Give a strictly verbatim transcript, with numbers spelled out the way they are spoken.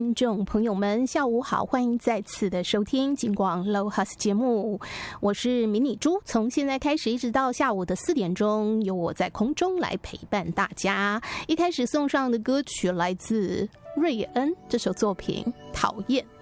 听众朋友们，下午好，欢迎再次的收听金广 Lohas 节目，我是迷你猪。从现在开始一直到下午的四点钟，由我在空中来陪伴大家。一开始送上的歌曲来自瑞恩，这首作品《讨厌》。